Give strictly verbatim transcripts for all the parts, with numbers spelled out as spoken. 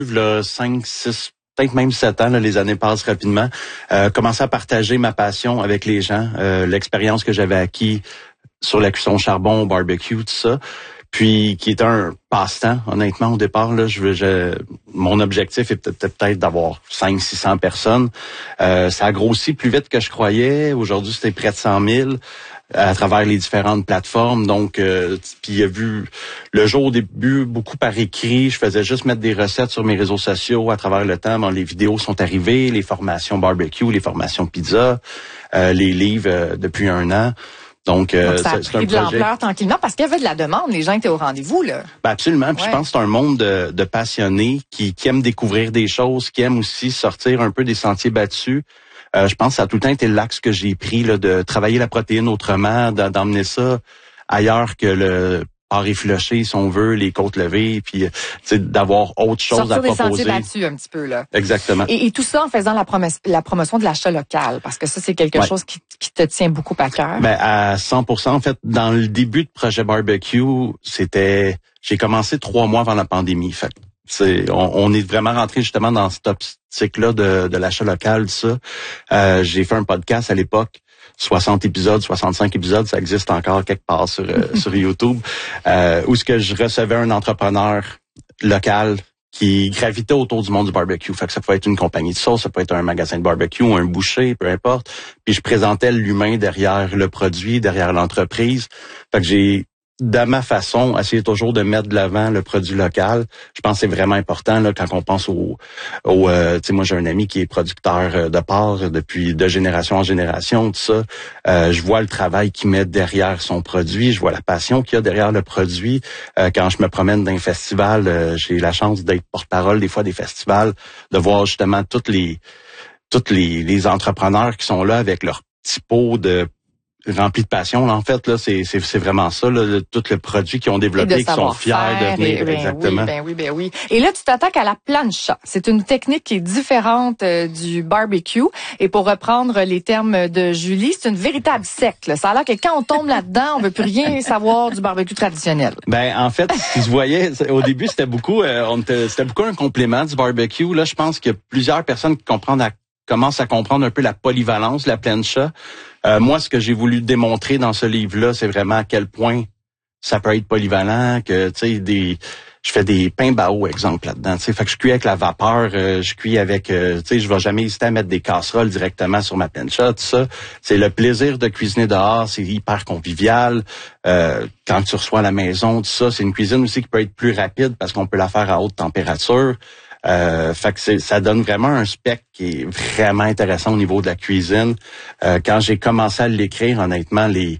là, cinq, six, peut-être même sept ans, là, les années passent rapidement. Euh, commencé à partager ma passion avec les gens, euh, l'expérience que j'avais acquis sur la cuisson au charbon, au barbecue, tout ça. Puis qui était un passe-temps, honnêtement, au départ. Là, je, je, mon objectif était peut-être d'avoir cinq cents, six cents personnes. Euh, ça a grossi plus vite que je croyais. Aujourd'hui, c'était près de cent mille à travers les différentes plateformes. Donc, euh, puis il y a vu le jour au début, beaucoup par écrit. Je faisais juste mettre des recettes sur mes réseaux sociaux à travers le temps. Bon, les vidéos sont arrivées, les formations barbecue, les formations pizza, euh, les livres euh, depuis un an. Donc, euh, Donc ça a c'est, pris c'est un de projet. l'ampleur tranquillement parce qu'il y avait de la demande. Les gens étaient au rendez-vous, là. Ben absolument. Puis Ouais. je pense que c'est un monde de, de passionnés qui, qui aiment découvrir des choses, qui aiment aussi sortir un peu des sentiers battus. Euh, je pense que ça a tout le temps été l'axe que j'ai pris, là, de travailler la protéine autrement, d'emmener ça ailleurs que le porc effiloché, si on veut, les côtes levées, puis d'avoir autre chose Sortir à des proposer. sentiers battus un petit peu, là. Exactement. Et, et tout ça en faisant la, promo la promotion de l'achat local, parce que ça, c'est quelque ouais. chose qui, qui te tient beaucoup à cœur. Ben à cent pour cent. En fait, dans le début de Projet Barbecue, c'était, j'ai commencé trois mois avant la pandémie. Fait c'est, on, on est vraiment rentré justement dans cette optique-là de, de l'achat local, tout ça. Euh, j'ai fait un podcast à l'époque. soixante épisodes, soixante-cinq épisodes, ça existe encore quelque part sur euh, sur YouTube, euh, où ce que je recevais un entrepreneur local qui gravitait autour du monde du barbecue. Fait que ça peut être une compagnie de sauce, ça peut être un magasin de barbecue, un boucher, peu importe. Puis je présentais l'humain derrière le produit, derrière l'entreprise. Fait que j'ai, de ma façon, essayé toujours de mettre de l'avant le produit local. Je pense que c'est vraiment important là quand on pense au, au euh, tu sais, moi j'ai un ami qui est producteur de porc depuis de génération en génération, tout ça. Euh, je vois le travail qu'il met derrière son produit, je vois la passion qu'il y a derrière le produit. Euh, quand je me promène dans un festival, euh, j'ai la chance d'être porte-parole des fois des festivals, de voir justement toutes les toutes les, les entrepreneurs qui sont là avec leur petit pot de rempli de passion, là, en fait, là, c'est, c'est, c'est vraiment ça, là, le, tout le produit qu'ils ont développé, qui sont fiers de venir, ben exactement. Oui, ben oui, ben oui. Et là, tu t'attaques à la plancha. C'est une technique qui est différente euh, du barbecue. Et pour reprendre les termes de Julie, c'est une véritable secte, là. Ça a l'air que quand on tombe là-dedans, on veut plus rien savoir du barbecue traditionnel. Ben, en fait, ce qui se voyait, au début, c'était beaucoup, euh, on était, c'était beaucoup un complément du barbecue. Là, je pense qu'il y a plusieurs personnes qui comprennent à commence à comprendre un peu la polyvalence, la plancha. Euh, moi, ce que j'ai voulu démontrer dans ce livre-là, c'est vraiment à quel point ça peut être polyvalent, que tu sais, des, je fais des pains bao, exemple là-dedans. Tu sais, fait que je cuis avec la vapeur, euh, je cuis avec, euh, tu sais, je vais jamais hésiter à mettre des casseroles directement sur ma plancha, tout ça. C'est le plaisir de cuisiner dehors, c'est hyper convivial. Euh, quand tu reçois à la maison, tout ça, c'est une cuisine aussi qui peut être plus rapide parce qu'on peut la faire à haute température. Euh, fait que c'est, ça donne vraiment un spectre qui est vraiment intéressant au niveau de la cuisine. Euh, quand j'ai commencé à l'écrire, honnêtement, les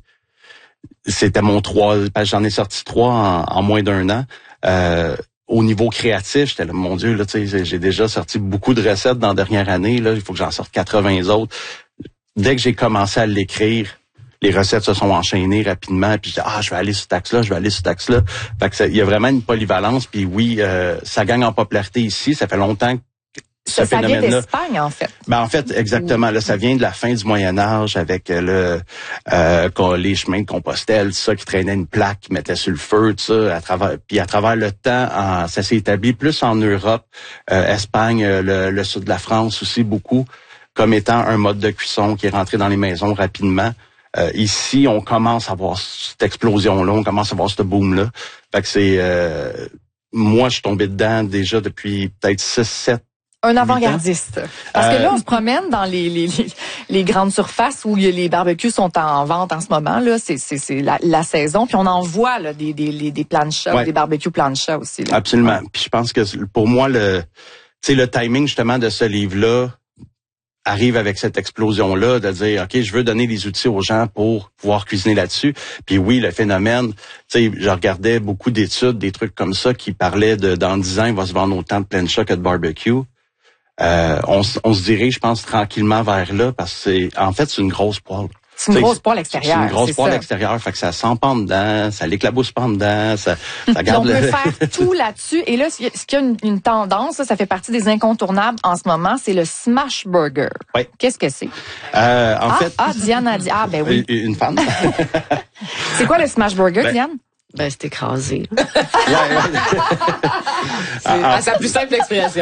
c'était mon trois, parce que j'en ai sorti trois en, en moins d'un an. Euh, au niveau créatif, j'étais là, mon Dieu, là, tu sais, j'ai déjà sorti beaucoup de recettes dans la dernière année. Là, il faut que j'en sorte quatre-vingts autres. Dès que j'ai commencé à l'écrire, les recettes se sont enchaînées rapidement, puis je dis ah je vais aller sur cet axe-là, je vais aller sur cet axe-là. Fait que ça, il y a vraiment une polyvalence, puis oui, euh, ça gagne en popularité ici. Ça fait longtemps que ce ça, ça phénomène-là. vient d'Espagne en fait. Ben en fait exactement. Là, ça vient de la fin du Moyen Âge avec le euh, les chemins de Compostelle, tout ça qui traînait une plaque, qui mettait sur le feu, tout ça. À travers, puis à travers le temps, en, ça s'est établi plus en Europe, euh, Espagne, le, le sud de la France aussi beaucoup, comme étant un mode de cuisson qui est rentré dans les maisons rapidement. Euh, ici, on commence à voir cette explosion-là, on commence à voir ce boom-là. Fait que c'est... Euh, moi, je suis tombé dedans déjà depuis peut-être six, sept. Un avant-gardiste. Parce euh, que là, on se promène dans les, les, les, les grandes surfaces où les barbecues sont en vente en ce moment. Là, c'est, c'est, c'est la, la saison. Puis on en voit là, des, des, des planchas, ouais. des barbecues planchas aussi. Là. Absolument. Ouais. Puis je pense que pour moi, le, tu sais, le timing justement de ce livre-là arrive avec cette explosion-là de dire, OK, je veux donner les outils aux gens pour pouvoir cuisiner là-dessus. Puis oui, le phénomène, tu sais, je regardais beaucoup d'études, des trucs comme ça qui parlaient de, dans dix ans, il va se vendre autant de plancha que de barbecue. Euh, on, on se dirige, je pense, tranquillement vers là parce que c'est, en fait, c'est une grosse poêle. C'est une grosse poêle extérieure. C'est une grosse poêle extérieure, fait que ça sent pas en dedans, ça l'éclabousse pas en dedans, ça, ça garde on le... peut faire tout là-dessus. Et là, ce qui a une, une tendance, ça, ça fait partie des incontournables en ce moment, c'est le smash burger. Oui. Qu'est-ce que c'est? Euh, en ah, fait... Ah, Diane a dit... Ah, ben oui. Une, une femme. C'est quoi le smash burger, ben, Diane? Ben, c'est écrasé. Ouais, ouais. C'est à sa plus simple expression.